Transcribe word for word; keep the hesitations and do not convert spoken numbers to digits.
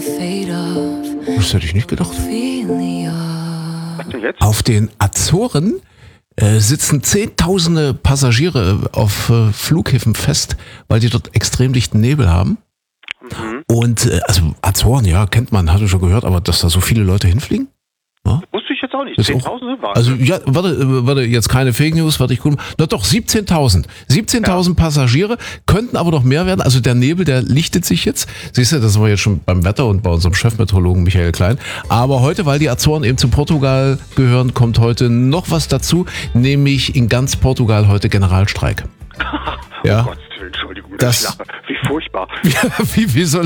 Das hätte ich nicht gedacht. Was denn jetzt? Auf den Azoren äh, sitzen Zehntausende Passagiere auf äh, Flughäfen fest, weil die dort extrem dichten Nebel haben. Mhm. Und äh, also Azoren, ja, kennt man, hatte schon gehört, aber dass da so viele Leute hinfliegen? Ja? Wusste ich jetzt auch nicht. Ist auch- zehntausend waren Also ja, warte, äh, warte, jetzt keine Fake News, warte ich gucken. Na doch, siebzehntausend. siebzehntausend Passagiere, könnten aber noch mehr werden. Also der Nebel, der lichtet sich jetzt. Siehst du, das sind wir jetzt schon beim Wetter und bei unserem Chefmeteorologen Michael Klein. Aber heute, weil die Azoren eben zu Portugal gehören, kommt heute noch was dazu, nämlich in ganz Portugal heute Generalstreik. Ja. Oh Gott, Entschuldigung, Das- das ich lache. Wie furchtbar. wie, wie soll